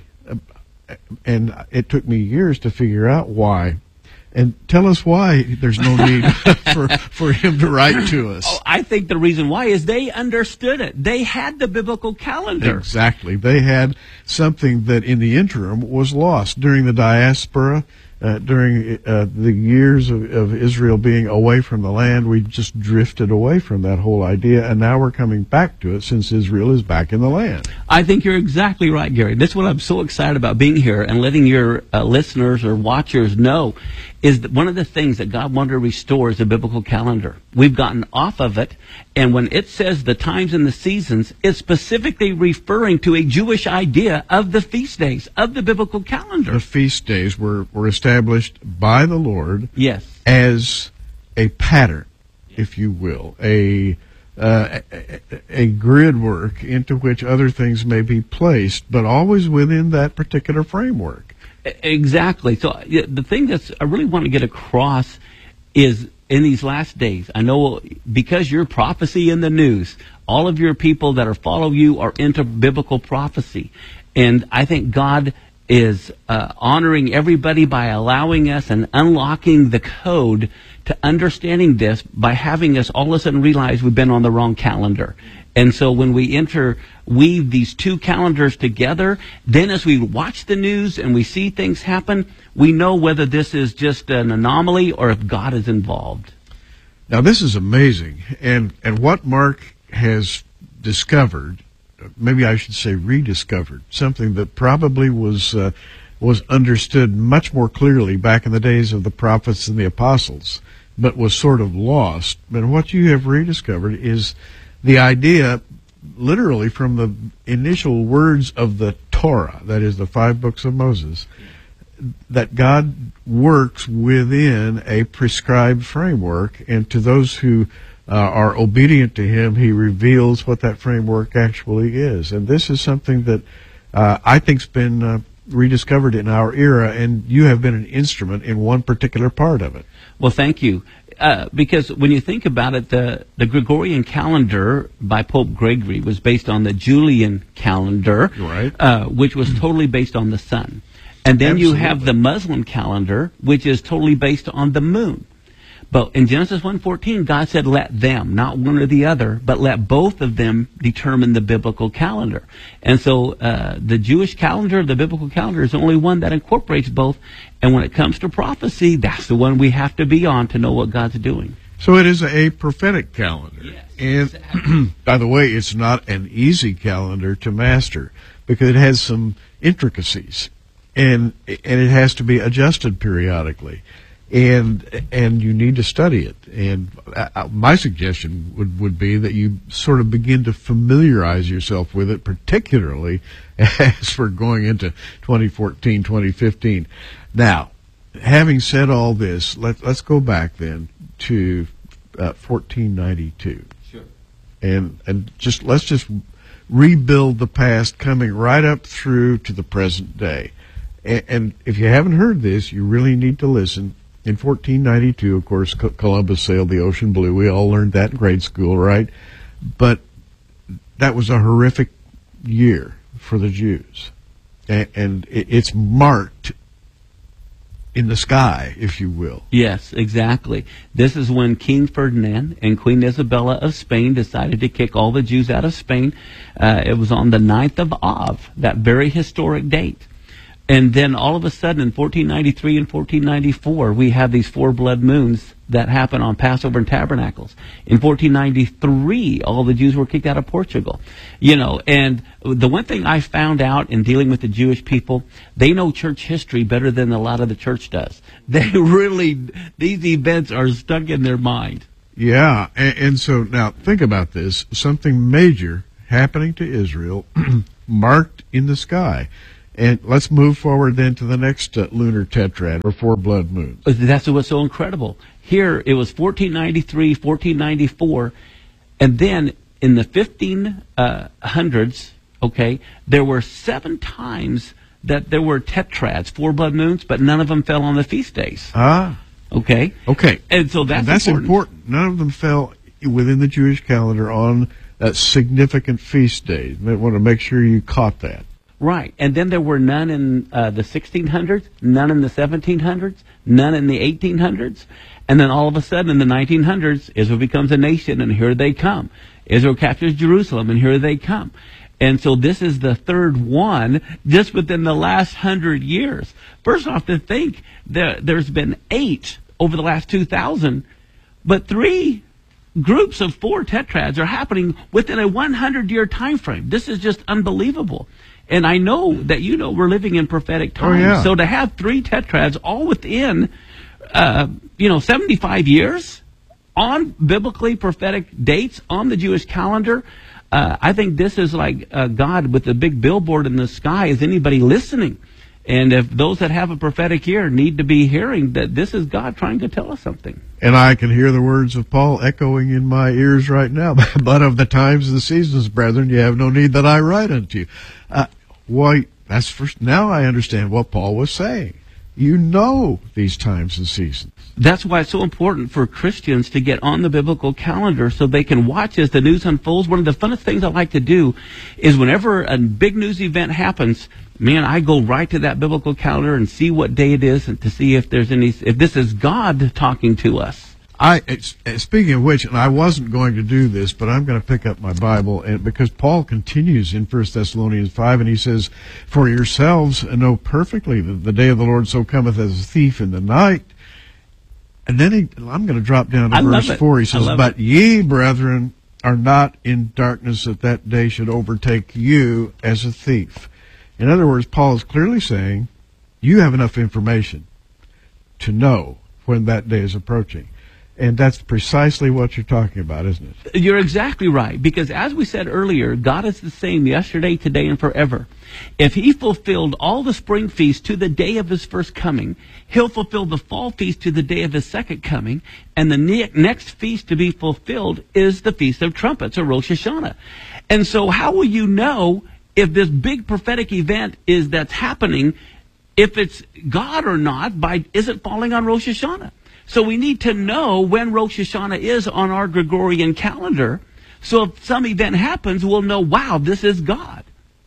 And it took me years to figure out why. And tell us why there's no need for, for him to write to us. Oh, I think the reason why is they understood it. They had the biblical calendar. Exactly. They had something that in the interim was lost during the diaspora. Uh, during uh, the years of, of Israel being away from the land, we just drifted away from that whole idea, and now we're coming back to it since Israel is back in the land. I think you're exactly right, Gary. That's what I'm so excited about being here and letting your uh, listeners or watchers know is that one of the things that God wanted to restore is the biblical calendar. We've gotten off of it, and when it says the times and the seasons, it's specifically referring to a Jewish idea of the feast days, of the biblical calendar. The feast days were, were established by the Lord yes. as a pattern, if you will, a, uh, a, a grid work into which other things may be placed, but always within that particular framework. Exactly. So the thing that's I really want to get across is in these last days, I know because you're prophecy in the news, all of your people that are follow you are into biblical prophecy. And I think God is uh, honoring everybody by allowing us and unlocking the code to understanding this by having us all of a sudden realize we've been on the wrong calendar. And so when we interweave these two calendars together, then as we watch the news and we see things happen, we know whether this is just an anomaly or if God is involved. Now, this is amazing. And, and what Mark has discovered, maybe I should say rediscovered, something that probably was, uh, was understood much more clearly back in the days of the prophets and the apostles, but was sort of lost. But what you have rediscovered is the idea, literally from the initial words of the Torah, that is the five books of Moses, that God works within a prescribed framework, and to those who uh, are obedient to him, he reveals what that framework actually is. And this is something that uh, I think's been uh, rediscovered in our era, and you have been an instrument in one particular part of it. Well, thank you. Uh, because when you think about it, the, the Gregorian calendar by Pope Gregory was based on the Julian calendar, right. uh, which was totally based on the sun. And then Absolutely. you have the Muslim calendar, which is totally based on the moon. But in Genesis one fourteen, God said, let them, not one or the other, but let both of them determine the biblical calendar. And so uh, the Jewish calendar, the biblical calendar, is the only one that incorporates both. And when it comes to prophecy, that's the one we have to be on to know what God's doing. So it is a prophetic calendar. Yes, and exactly. By the way, it's not an easy calendar to master because it has some intricacies, and and it has to be adjusted periodically. And and you need to study it. And uh, my suggestion would, would be that you sort of begin to familiarize yourself with it, particularly as we're going into twenty fourteen, twenty fifteen. Now, having said all this, let, let's go back then to uh, fourteen ninety-two. Sure. And and just let's just rebuild the past, coming right up through to the present day. And, and if you haven't heard this, you really need to listen. In fourteen ninety-two, of course, Columbus sailed the ocean blue. We all learned that in grade school, right? But that was a horrific year for the Jews. And, and it's marked in the sky, if you will. Yes, exactly. This is when King Ferdinand and Queen Isabella of Spain decided to kick all the Jews out of Spain. Uh, it was on the ninth of Av, that very historic date. And then all of a sudden in fourteen ninety-three and fourteen ninety-four, we have these four blood moons that happen on Passover and Tabernacles. In fourteen ninety-three, all the Jews were kicked out of Portugal. You know, and the one thing I found out in dealing with the Jewish people, they know church history better than a lot of the church does. They really, these events are stuck in their mind. Yeah, and, and so now think about this. Something major happening to Israel marked in the sky. And let's move forward then to the next uh, lunar tetrad, or four blood moons. That's what's so incredible. Here, it was fourteen ninety-three, fourteen ninety-four, and then in the fifteen hundreds, okay, there were seven times that there were tetrads, four blood moons, but none of them fell on the feast days. Ah. Okay? Okay. And so that's, and that's important. important. None of them fell within the Jewish calendar on that significant feast day. I want to make sure you caught that. Right. And then there were none in uh, the sixteen hundreds, none in the seventeen hundreds, none in the eighteen hundreds. And then all of a sudden in the nineteen hundreds, Israel becomes a nation, and here they come. Israel captures Jerusalem, and here they come. And so this is the third one just within the last hundred years. First off, to think that there's been eight over the last two thousand, but three groups of four tetrads are happening within a hundred-year time frame. This is just unbelievable. And I know that, you know, we're living in prophetic times. Oh, yeah. So to have three tetrads all within, uh, you know, seventy-five years on biblically prophetic dates on the Jewish calendar, uh, I think this is like uh, God with a big billboard in the sky. Is anybody listening? And if those that have a prophetic ear need to be hearing that this is God trying to tell us something. And I can hear the words of Paul echoing in my ears right now. But of the times and the seasons, brethren, you have no need that I write unto you. Uh, why, that's first. Now I understand what Paul was saying. You know these times and seasons. That's why it's so important for Christians to get on the biblical calendar so they can watch as the news unfolds. One of the funnest things I like to do is whenever a big news event happens, man, I go right to that biblical calendar and see what day it is, and to see if there's any, if this is God talking to us. I, it's, speaking of which, and I wasn't going to do this, but I'm going to pick up my Bible, and because Paul continues in First Thessalonians five, and he says, "For yourselves know perfectly that the day of the Lord so cometh as a thief in the night." And then he, I'm going to drop down to I verse love it. four. He says, "But it. ye, brethren, are not in darkness, that that day should overtake you as a thief." In other words, Paul is clearly saying, you have enough information to know when that day is approaching. And that's precisely what you're talking about, isn't it? You're exactly right, because as we said earlier, God is the same yesterday, today, and forever. If he fulfilled all the spring feasts to the day of his first coming, he'll fulfill the fall feast to the day of his second coming, and the ne- next feast to be fulfilled is the Feast of Trumpets, or Rosh Hashanah. And so how will you know if this big prophetic event is that's happening, if it's God or not, by is it falling on Rosh Hashanah? So we need to know when Rosh Hashanah is on our Gregorian calendar. So if some event happens, we'll know, wow, this is God.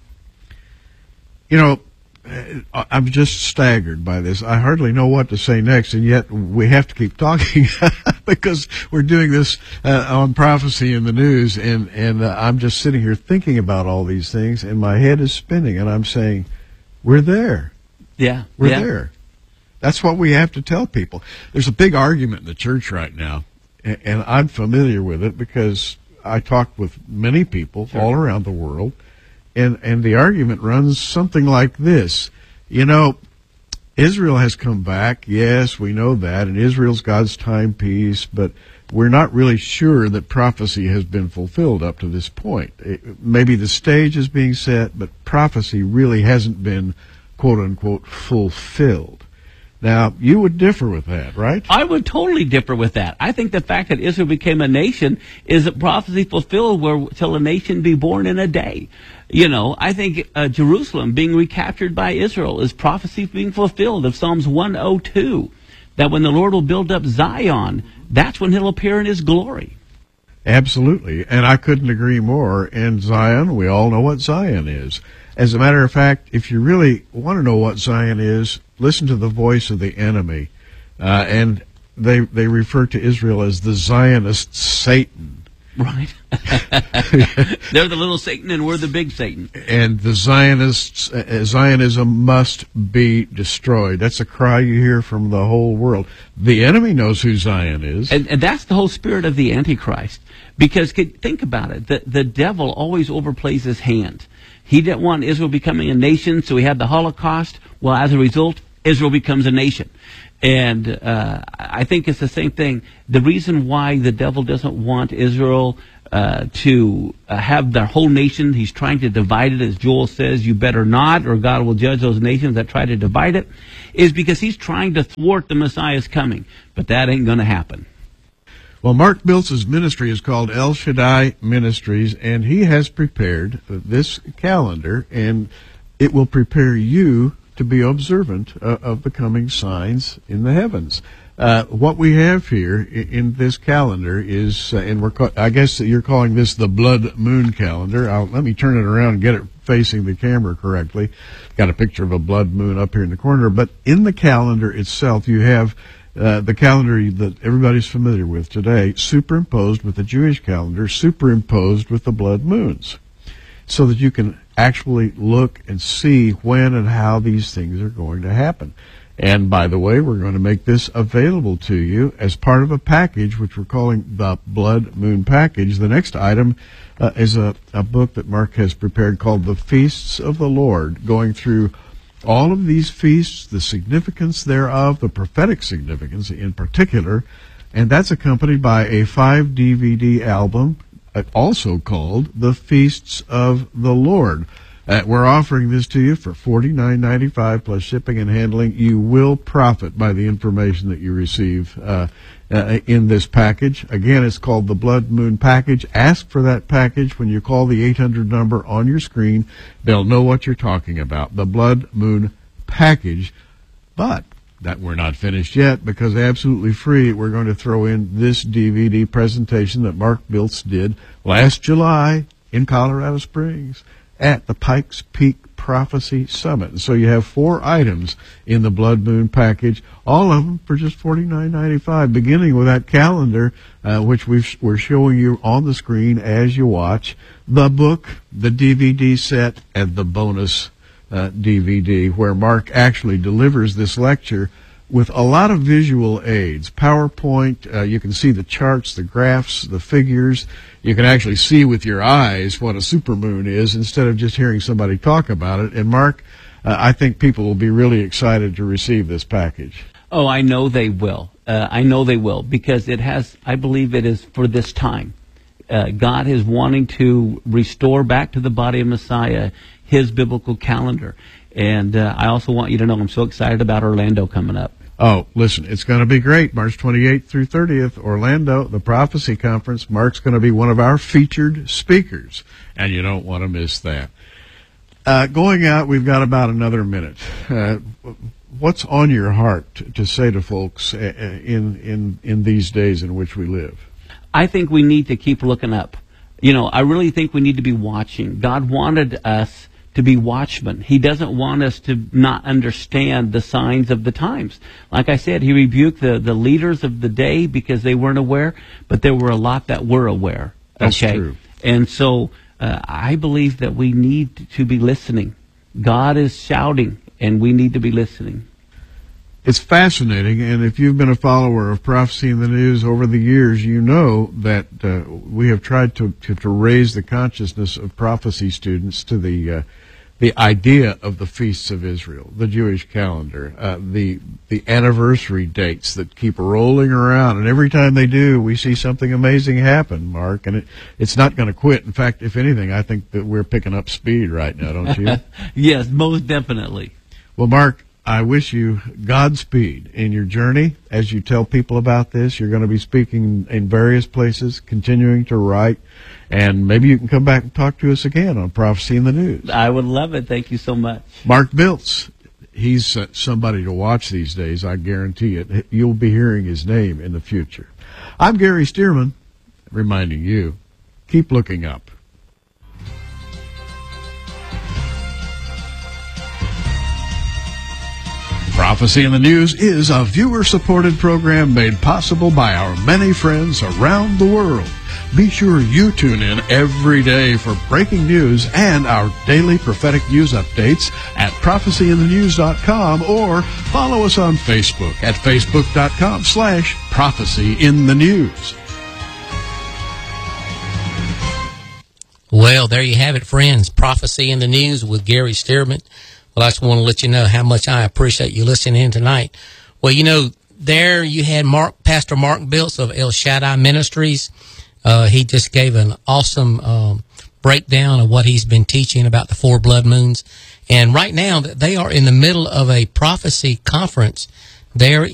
You know, I'm just staggered by this. I hardly know what to say next, and yet we have to keep talking because we're doing this uh, on prophecy in the news, and, and uh, I'm just sitting here thinking about all these things, and my head is spinning, and I'm saying, we're there. Yeah. We're yeah. there. That's what we have to tell people. There's a big argument in the church right now, and, and I'm familiar with it because I talk with many people Sure. all around the world, and, and the argument runs something like this. You know, Israel has come back. Yes, we know that, and Israel's God's timepiece, but we're not really sure that prophecy has been fulfilled up to this point. It, maybe the stage is being set, but prophecy really hasn't been, quote-unquote, fulfilled. Now, you would differ with that, right? I would totally differ with that. I think the fact that Israel became a nation is a prophecy fulfilled where till a nation be born in a day. You know, I think uh, Jerusalem being recaptured by Israel is prophecy being fulfilled of Psalms one oh two, that when the Lord will build up Zion, that's when he'll appear in his glory. Absolutely, and I couldn't agree more. And Zion, we all know what Zion is. As a matter of fact, if you really want to know what Zion is, listen to the voice of the enemy. Uh, and they they refer to Israel as the Zionist Satan. Right. They're the little Satan and we're the big Satan. And the Zionists, uh, Zionism must be destroyed. That's a cry you hear from the whole world. The enemy knows who Zion is. And, and that's the whole spirit of the Antichrist. Because think about it. The, the devil always overplays his hand. He didn't want Israel becoming a nation, so he had the Holocaust. Well, as a result, Israel becomes a nation. And uh, I think it's the same thing. The reason why the devil doesn't want Israel uh, to uh, have their whole nation, he's trying to divide it, as Joel says, you better not, or God will judge those nations that try to divide it, is because he's trying to thwart the Messiah's coming. But that ain't going to happen. Well, Mark Biltz's ministry is called El Shaddai Ministries, and he has prepared this calendar, and it will prepare you to be observant uh, of the coming signs in the heavens. Uh, what we have here in, in this calendar is, uh, and we're ca- I guess that you're calling this the blood moon calendar. I'll, let me turn it around and get it facing the camera correctly. Got a picture of a blood moon up here in the corner, but in the calendar itself, you have uh, the calendar that everybody's familiar with today, superimposed with the Jewish calendar, superimposed with the blood moons, so that you can actually look and see when and how these things are going to happen. And by the way, we're going to make this available to you as part of a package which we're calling the Blood Moon Package. The next item uh, is a, a book that Mark has prepared called The Feasts of the Lord, going through all of these feasts, the significance thereof, the prophetic significance in particular, and that's accompanied by a five D V D album also called The Feasts of the Lord. Uh, we're offering this to you for forty-nine ninety-five plus shipping and handling. You will profit by the information that you receive uh, uh, in this package. Again, it's called the Blood Moon Package. Ask for that package when you call the eight hundred number on your screen. They'll know what you're talking about, the Blood Moon Package. But that we're not finished yet, because absolutely free, we're going to throw in this D V D presentation that Mark Biltz did last July in Colorado Springs at the Pikes Peak Prophecy Summit. And so you have four items in the Blood Moon Package, all of them for just forty-nine ninety-five, beginning with that calendar, uh, which we've, we're showing you on the screen as you watch, the book, the D V D set, and the bonus Uh, D V D, where Mark actually delivers this lecture with a lot of visual aids. PowerPoint, uh, you can see the charts, the graphs, the figures. You can actually see with your eyes what a supermoon is instead of just hearing somebody talk about it. And Mark, uh, I think people will be really excited to receive this package. Oh, I know they will. Uh, I know they will, because it has, I believe it is for this time. Uh, God is wanting to restore back to the body of Messiah his biblical calendar. And uh, I also want you to know I'm so excited about Orlando coming up. Oh, listen, it's going to be great. March twenty-eighth through thirtieth, Orlando, the Prophecy Conference. Mark's going to be one of our featured speakers, and you don't want to miss that. Uh, going out, we've got about another minute. Uh, what's on your heart to, to say to folks in, in, in these days in which we live? I think we need to keep looking up. You know, I really think we need to be watching. God wanted us to be watchmen. He doesn't want us to not understand the signs of the times. Like I said, he rebuked the, the leaders of the day because they weren't aware, but there were a lot that were aware. That's okay? true. And so uh, I believe that we need to be listening. God is shouting, and we need to be listening. It's fascinating, and if you've been a follower of Prophecy in the News over the years, you know that uh, we have tried to, to, to raise the consciousness of prophecy students to the uh, the idea of the feasts of Israel, the Jewish calendar, uh, the the anniversary dates that keep rolling around, and every time they do, we see something amazing happen, Mark, and it, it's not going to quit. In fact, if anything, I think that we're picking up speed right now, don't you? Yes, most definitely. Well, Mark, I wish you Godspeed in your journey as you tell people about this. You're going to be speaking in various places, continuing to write, and maybe you can come back and talk to us again on Prophecy in the News. I would love it. Thank you so much. Mark Biltz, he's uh, somebody to watch these days, I guarantee it. You'll be hearing his name in the future. I'm Gary Stearman, reminding you, keep looking up. Prophecy in the News is a viewer-supported program made possible by our many friends around the world. Be sure you tune in every day for breaking news and our daily prophetic news updates at prophecy in the news dot com, or follow us on Facebook at facebook.com slash prophecy in the news. Well, there you have it, friends. Prophecy in the News with Gary Stearman. Well, I just want to let you know how much I appreciate you listening in tonight. Well, you know, there you had Mark, Pastor Mark Biltz of El Shaddai Ministries. Uh, he just gave an awesome um, breakdown of what he's been teaching about the four blood moons. And right now, they are in the middle of a prophecy conference there